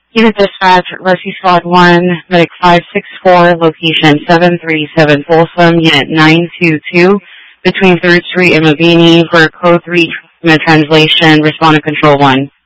Unit Dispatch, Rescue Squad 1, Medic 564, location 737 Folsom, Unit 922, between 3rd Street and Mabini for Code 3 translation, respond to Control 1.